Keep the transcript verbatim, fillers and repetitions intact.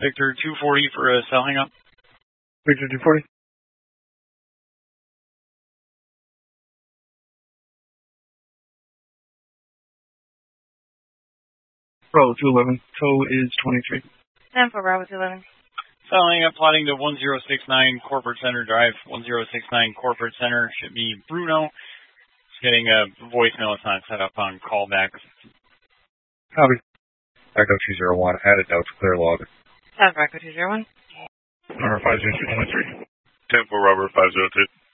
Victor two forty for a cell hang up. Victor two forty. Bravo two eleven. Tow is twenty-three. ten for Bravo two eleven. Cell hang up plotting to one zero six nine Corporate Center Drive. one zero six nine Corporate Center should be Bruno. It's getting a voicemail. It's not set up on callback. Copy. Echo two zero one. Added note to clear log. South Echo two zero one. Number five zero two twenty-three. ten for Robert five zero two.